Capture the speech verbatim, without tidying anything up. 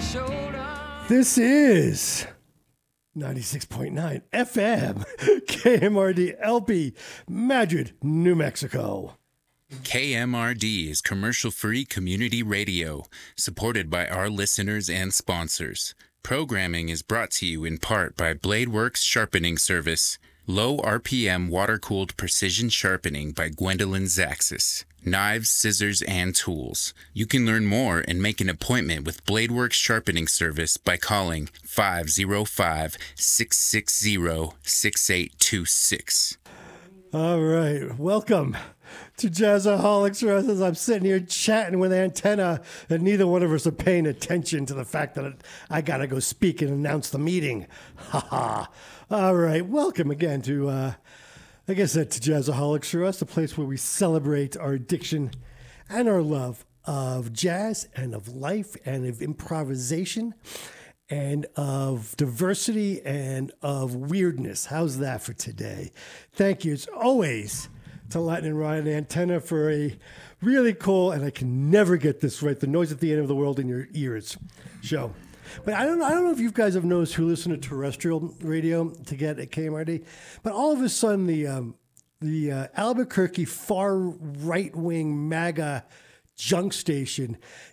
This is ninety-six point nine F M, K M R D L P, Madrid, New Mexico. K M R D is commercial-free community radio, supported by our listeners and sponsors. Programming is brought to you in part by Bladeworks Sharpening Service, low R P M water-cooled precision sharpening by Gwendolyn Zaxis, knives, scissors, and tools. You can learn more and make an appointment with Bladeworks Sharpening Service by calling five oh five, six six zero, six eight two six. All right, welcome to Jazzaholics for us as I'm sitting here chatting with Antenna, and neither one of us are paying attention to the fact that I got to go speak and announce the meeting. Ha ha. All right, welcome again to, uh, like I said, to Jazzaholics for us, the place where we celebrate our addiction and our love of jazz and of life and of improvisation and of diversity and of weirdness. How's that for today? Thank you, as always, to Lightning Rod and Antenna for a really cool, and I can never get this right, the noise at the end of the world in your ears show. But I don't know, I don't know if you guys have noticed who listen to terrestrial radio to get at K M R D, but all of a sudden the um, the uh, Albuquerque far right-wing MAGA junk station